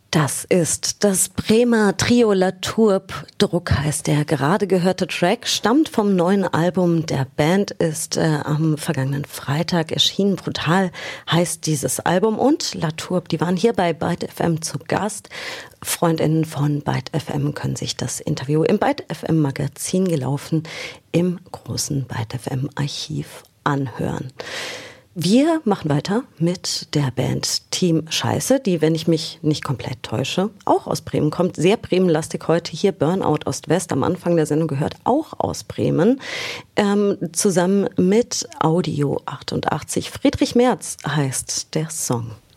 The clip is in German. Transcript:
Das ist das Bremer Trio La Tourbe. Druck heißt der gerade gehörte Track, stammt vom neuen Album der Band, ist am vergangenen Freitag erschienen. Brutal heißt dieses Album. Und La Tourbe, die waren hier bei Byte FM zu Gast. FreundInnen von Byte FM können sich das Interview im Byte FM Magazin gelaufen im großen Byte FM Archiv anhören. Wir machen weiter mit der Band Team Scheiße, die, wenn ich mich nicht komplett täusche, auch aus Bremen kommt. Sehr bremenlastig heute hier. Burnout Ost-West am Anfang der Sendung gehört auch aus Bremen. Zusammen mit Audio 88. Friedrich Merz heißt der Song.